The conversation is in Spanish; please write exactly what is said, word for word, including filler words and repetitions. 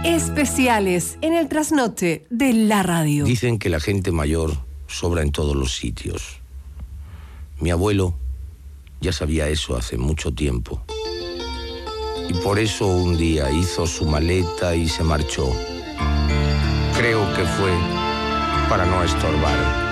Especiales en el trasnoche de la radio. Dicen que la gente mayor sobra en todos los sitios. Mi abuelo ya sabía eso hace mucho tiempo. Y por eso un día hizo su maleta y se marchó. Creo que fue para no estorbar.